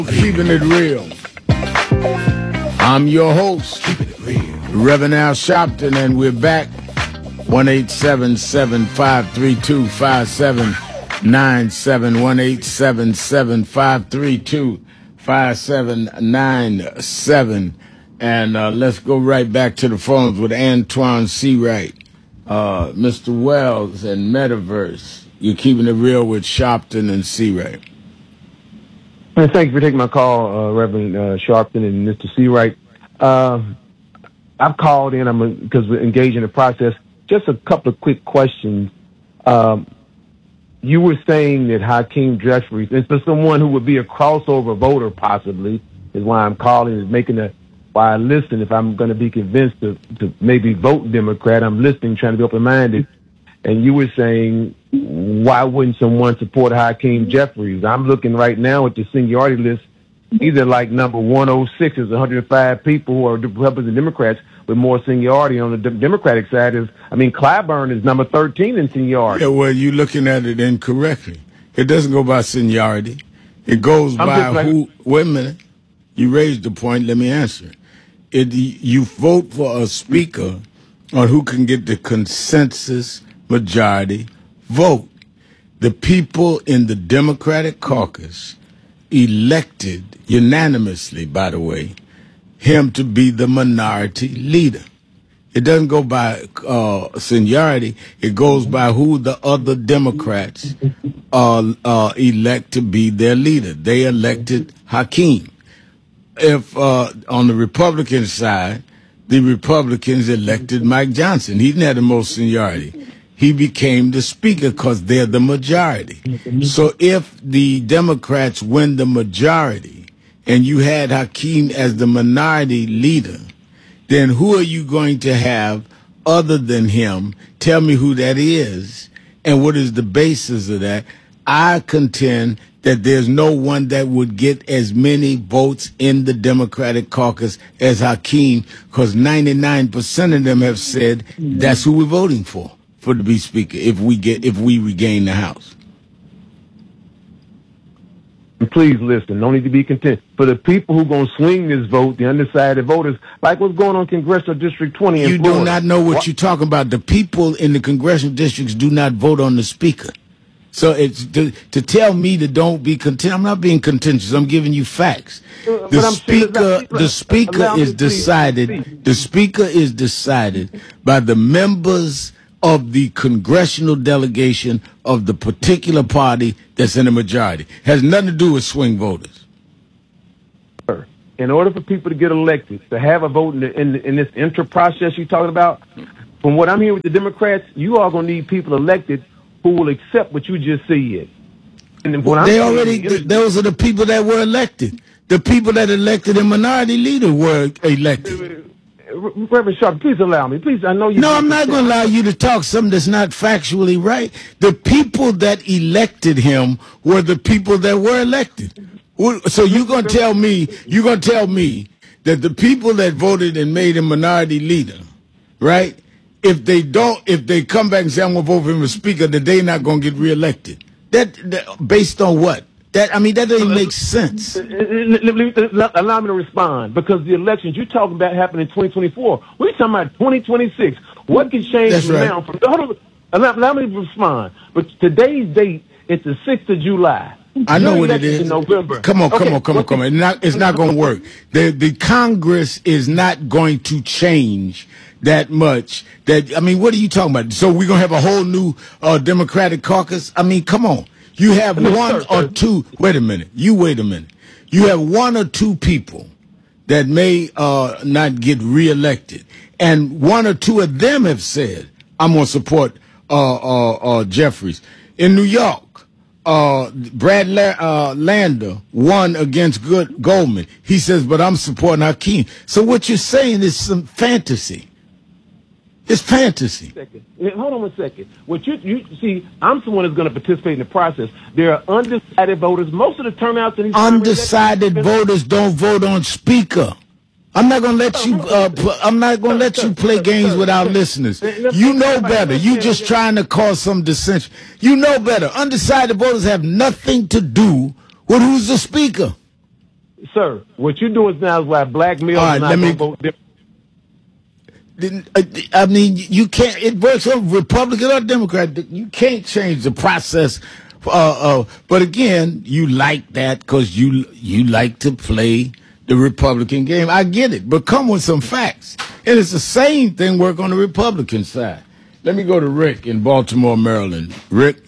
Keeping it real. I'm your host, Reverend Al Sharpton, and we're back. 1-877-532-5797. 1-877-532-5797. And let's go right back to the phones with Antoine Seawright, Mr. Wells, and Metaverse. You're keeping it real with Sharpton and Seawright. Thank you for taking my call, Reverend Sharpton and Mr. Seawright. I've called in because we're engaged in the process. Just a couple of quick questions. You were saying that Hakeem Jeffries, and for someone who would be a crossover voter possibly, is why I'm calling, is why I listen. If I'm going to be convinced to maybe vote Democrat, I'm listening, trying to be open-minded. And you were saying, why wouldn't someone support Hakeem Jeffries? I'm looking right now at the seniority list. Either like number 106 is 105 people who are Republican Democrats with more seniority on the Democratic side. Clyburn is number 13 in seniority. Yeah, well, you're looking at it incorrectly. It doesn't go by seniority. It goes by who. Wait a minute. You raised the point. Let me answer it. You vote for a speaker on who can get the consensus majority vote. The people in the Democratic caucus elected unanimously, by the way, him to be the minority leader. It doesn't go by seniority. It goes by who the other Democrats elect to be their leader. They elected Hakeem. If on the Republican side, the Republicans elected Mike Johnson. He didn't have the most seniority. He became the speaker because they're the majority. So if the Democrats win the majority and you had Hakeem as the minority leader, then who are you going to have other than him? Tell me who that is and what is the basis of that. I contend that there's no one that would get as many votes in the Democratic caucus as Hakeem, because 99% of them have said that's who we're voting for to be speaker if we regain the House. Please listen. No need to be content. For the people who are going to swing this vote, the undecided voters, like what's going on in Congressional District 20 in Florida. You do not know what you're talking about. The people in the congressional districts do not vote on the speaker. So it's to tell me to don't be content. I'm not being contentious. I'm giving you facts. The speaker is decided. The speaker is decided by the members of the congressional delegation of the particular party that's in the majority. Has nothing to do with swing voters. In order for people to get elected, to have a vote in this inter-process you're talking about, from what I'm hearing with the Democrats, you are going to need people elected who will accept what you just said. And those are the people that were elected. The people that elected a minority leader were elected. Reverend Sharp, please allow me. Please, I know you. No, I'm not going to allow you to talk something that's not factually right. The people that elected him were the people that were elected. So you're going to tell me that the people that voted and made him minority leader, right? If they come back and say I'm going to vote for him as speaker, that they're not going to get reelected. That based on what? That doesn't make sense. Allow me to respond, because the elections you're talking about happen in 2024. We're talking about 2026. What can change from now? Allow me to respond. But today's date is the 6th of July. I know what it is. November. Come on. It's not going to work. The Congress is not going to change that much. What are you talking about? So we're going to have a whole new Democratic caucus? Come on. You have one or two. Wait a minute. You have one or two people that may not get reelected, and one or two of them have said, "I'm going to support Jeffries." In New York, Brad Lander won against Goldman. He says, "But I'm supporting Hakeem." So what you're saying is some fantasy. It's fantasy. Hold on a second. What you see, I'm someone that's going to participate in the process. There are undecided voters. Most of the turnouts in these undecided voters don't vote on speaker. I'm not going to let you. I'm not going to let you play games with our listeners. You know better. You just trying to cause some dissension. You know better. Undecided voters have nothing to do with who's the speaker. Sir, what you're doing now is like black males not going to vote different. I mean, you can't. It works on Republican or Democrat. You can't change the process. But again, you like that because you like to play the Republican game. I get it, but come with some facts. And it's the same thing work on the Republican side. Let me go to Rick in Baltimore, Maryland. Rick.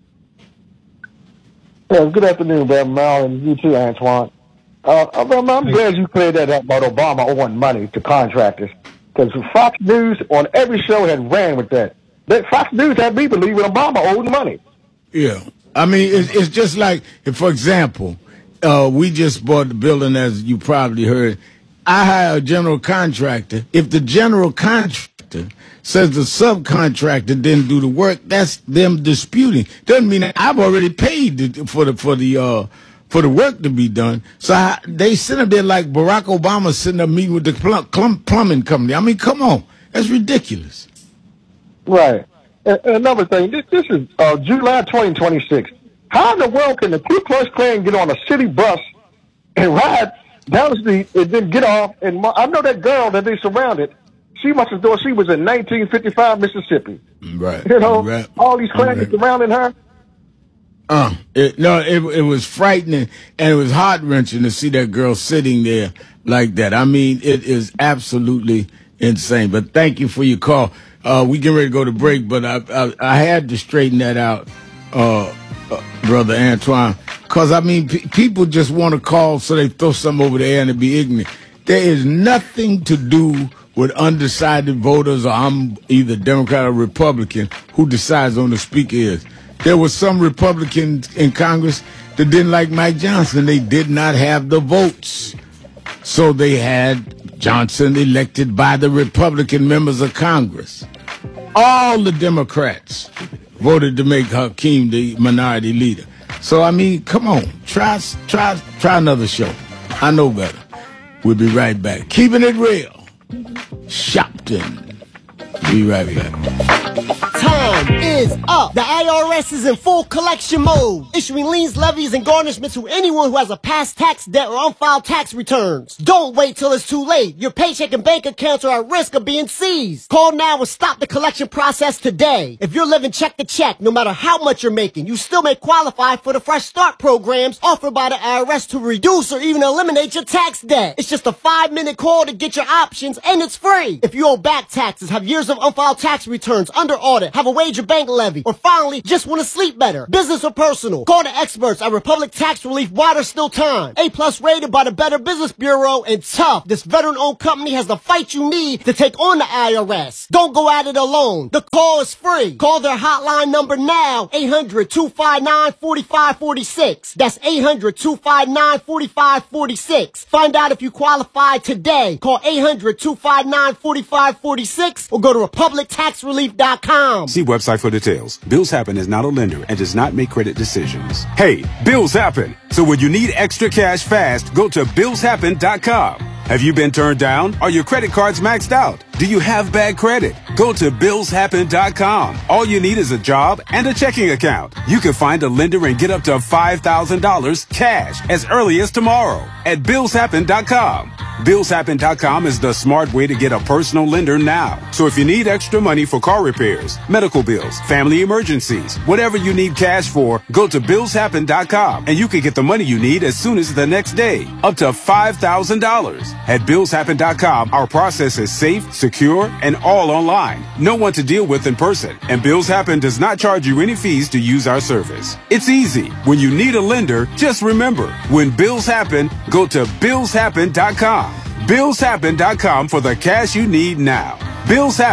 Yeah, good afternoon, Brother Maryland. You too, Antoine. I'm glad you cleared that up about Obama owing money to contractors. Because Fox News on every show had ran with that. Fox News had me believing Obama owed money. Yeah. I mean, it's just like, for example, we just bought the building, as you probably heard. I hire a general contractor. If the general contractor says the subcontractor didn't do the work, that's them disputing. Doesn't mean that I've already paid for the work to be done. So they sit up there like Barack Obama sitting up meeting with the plumbing company. I mean, come on. That's ridiculous. Right. And another thing, this is July 2026. How in the world can the Ku Klux Klan get on a city bus and ride down the street and then get off? And I know that girl that they surrounded, she must have thought she was in 1955 Mississippi. Right. You know, right. all these Klans surrounding her. It was frightening, and it was heart-wrenching to see that girl sitting there like that. I mean, it is absolutely insane. But thank you for your call. We getting ready to go to break, but I had to straighten that out, Brother Antoine, because, I mean, people just want to call so they throw something over there and be ignorant. There is nothing to do with undecided voters, or I'm either Democrat or Republican, who decides on the speaker is. There were some Republicans in Congress that didn't like Mike Johnson. They did not have the votes. So they had Johnson elected by the Republican members of Congress. All the Democrats voted to make Hakeem the minority leader. So, I mean, come on. Try another show. I know better. We'll be right back. Keeping it real. Shopton. Be right back. Time is up. The IRS is in full collection mode, issuing liens, levies, and garnishments to anyone who has a past tax debt or unfiled tax returns. Don't wait till it's too late. Your paycheck and bank accounts are at risk of being seized. Call now and stop the collection process today. If you're living check to check, no matter how much you're making, you still may qualify for the Fresh Start programs offered by the IRS to reduce or even eliminate your tax debt. It's just a 5-minute call to get your options, and it's free. If you owe back taxes, have years of unfiled tax returns under audit, have a wage or bank levy, or finally just want to sleep better, business or personal, call the experts at Republic Tax Relief while there's still time. A+ rated by the Better Business Bureau, and tough. This veteran-owned company has the fight you need to take on the IRS. Don't go at it alone. The call is free. Call their hotline number now, 800-259-4546. That's 800-259-4546. Find out if you qualify today. Call 800-259-4546 or go to republictaxrelief.com. See website for details. Bills Happen is not a lender and does not make credit decisions. Hey, bills happen. So when you need extra cash fast, go to billshappen.com. Have you been turned down? Are your credit cards maxed out? Do you have bad credit? Go to billshappen.com. All you need is a job and a checking account. You can find a lender and get up to $5,000 cash as early as tomorrow at billshappen.com. Billshappen.com is the smart way to get a personal lender now. So if you need extra money for car repairs, medical bills, family emergencies, whatever you need cash for, go to billshappen.com and you can get the money you need as soon as the next day, up to $5,000. At billshappen.com, our process is safe, secure, and all online. No one to deal with in person. And Bills Happen does not charge you any fees to use our service. It's easy. When you need a lender, just remember, when bills happen, go to billshappen.com. Billshappen.com for the cash you need now. Bills Happen.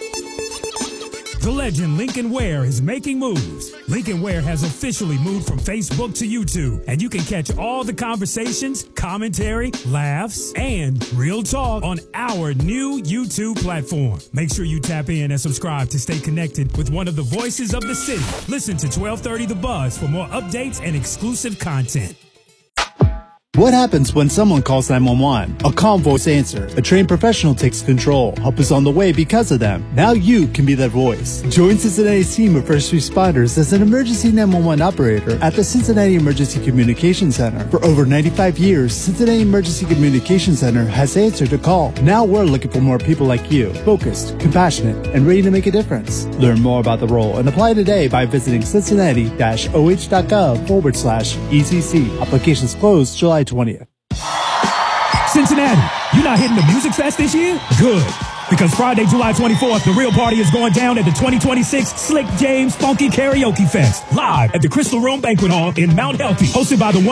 The legend Lincoln Ware is making moves. Lincoln Ware has officially moved from Facebook to YouTube, and you can catch all the conversations, commentary, laughs, and real talk on our new YouTube platform. Make sure you tap in and subscribe to stay connected with one of the voices of the city. Listen to 1230 The Buzz for more updates and exclusive content. What happens when someone calls 911? A calm voice answer. A trained professional takes control. Help is on the way because of them. Now you can be that voice. Join Cincinnati's team of first responders as an emergency 911 operator at the Cincinnati Emergency Communication Center. For over 95 years, Cincinnati Emergency Communication Center has answered the call. Now we're looking for more people like you, focused, compassionate, and ready to make a difference. Learn more about the role and apply today by visiting cincinnati-oh.gov/ECC. Applications closed July 20th. Cincinnati, you not hitting the Music Fest this year? Good. Because Friday, July 24th, the real party is going down at the 2026 Slick James Funky Karaoke Fest. Live at the Crystal Room Banquet Hall in Mount Healthy. Hosted by the